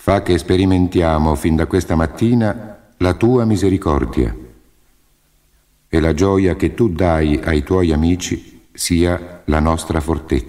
fa che sperimentiamo fin da questa mattina la tua misericordia e la gioia che tu dai ai tuoi amici sia la nostra fortezza.